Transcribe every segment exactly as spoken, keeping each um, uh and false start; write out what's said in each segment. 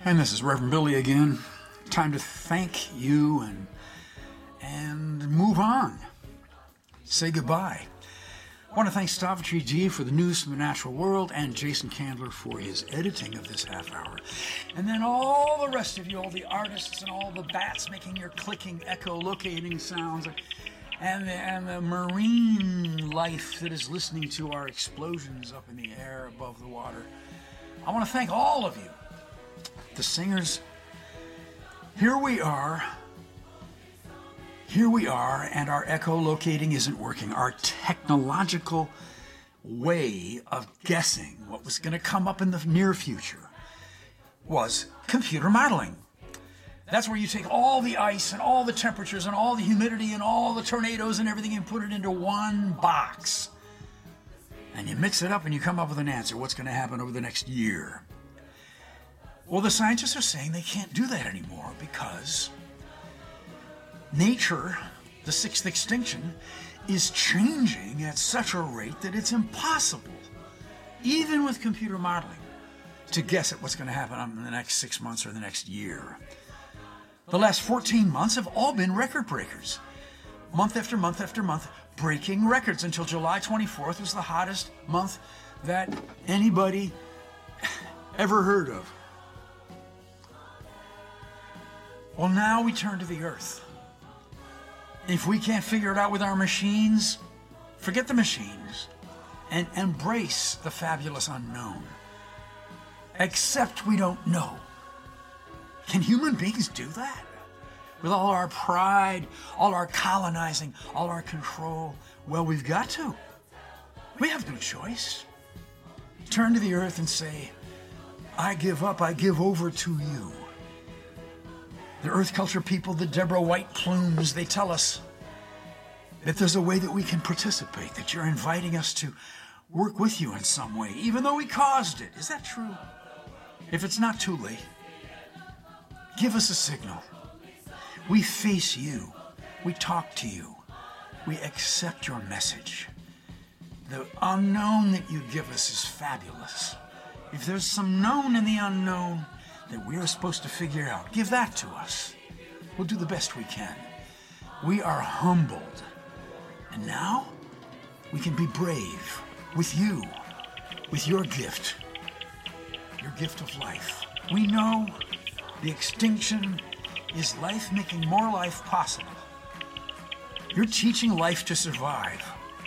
And this is Reverend Billy again. Time to thank you and and move on. Say goodbye. I want to thank Stavitri G for the news from the natural world and Jason Candler for his editing of this half hour. And then all the rest of you, all the artists and all the bats making your clicking, echolocating sounds, and the, and the marine life that is listening to our explosions up in the air above the water. I want to thank all of you. The singers, here we are, here we are, and our echolocating isn't working. Our technological way of guessing what was going to come up in the near future was computer modeling. That's where you take all the ice and all the temperatures and all the humidity and all the tornadoes and everything and put it into one box. And you mix it up and you come up with an answer. What's going to happen over the next year? Well, the scientists are saying they can't do that anymore because nature, the sixth extinction, is changing at such a rate that it's impossible, even with computer modeling, to guess at what's going to happen in the next six months or the next year. The last fourteen months have all been record breakers. Month after month after month, breaking records until July twenty-fourth was the hottest month that anybody ever heard of. Well, now we turn to the earth. If we can't figure it out with our machines, forget the machines and embrace the fabulous unknown. Except we don't know. Can human beings do that? With all our pride, all our colonizing, all our control? Well, we've got to. We have no choice. Turn to the earth and say, I give up, I give over to you. The Earth Culture people, the Deborah White Plumes, they tell us that there's a way that we can participate, that you're inviting us to work with you in some way, even though we caused it. Is that true? If it's not too late, give us a signal. We face you. We talk to you. We accept your message. The unknown that you give us is fabulous. If there's some known in the unknown that we are supposed to figure out, give that to us. We'll do the best we can. We are humbled. And now we can be brave with you, with your gift, your gift of life. We know the extinction is life making more life possible. You're teaching life to survive.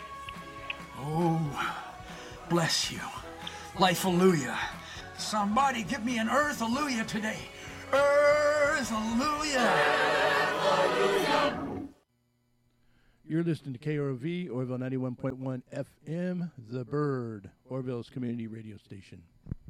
Oh, bless you. Life-alleluia. Somebody give me an earth-alleluia today. Earth-alleluia. You're listening to K R O V, Orville ninety-one point one F M, The Bird, Orville's community radio station.